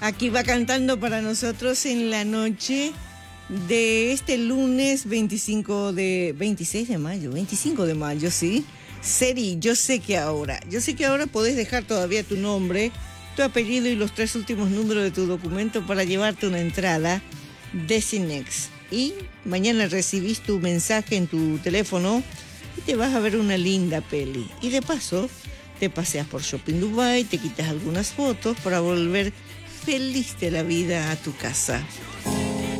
Aquí va cantando para nosotros en la noche de este lunes 25 de mayo, ¿sí? Seri, yo sé que ahora podés dejar todavía tu nombre, tu apellido y los 3 últimos números de tu documento para llevarte una entrada de Cinex. Y mañana recibís tu mensaje en tu teléfono y te vas a ver una linda peli. Y de paso, te paseas por Shopping Dubai, te quitas algunas fotos para volver feliz de la vida a tu casa.